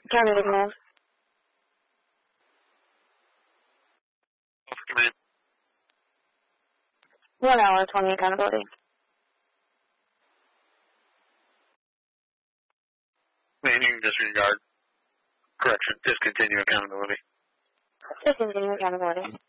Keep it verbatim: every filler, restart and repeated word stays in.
County Command. Command. One hour, twenty accountability. Man, you can disregard. Correction, discontinue accountability. Discontinue accountability.